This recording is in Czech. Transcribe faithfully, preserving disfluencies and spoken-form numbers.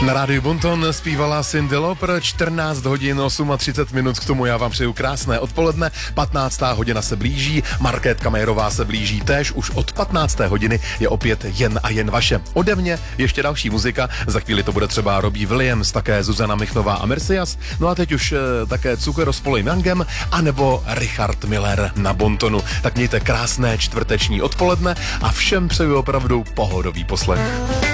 Na rádiu Bonton zpívala Cyndi Lauper, čtrnáct hodin třicet osm minut, k tomu já vám přeju krásné odpoledne, patnáctá hodina se blíží, Markétka Majerová se blíží též, už od patnácté hodiny je opět jen a jen vaše. Ode mě ještě další muzika, za chvíli to bude třeba Robbie Williams, také Zuzana Michnová a Mercias, no a teď už e, také Cukero s Polly Youngem, anebo Richard Miller na Bontonu. Tak mějte krásné čtvrteční odpoledne a všem přeju opravdu pohodový poslech.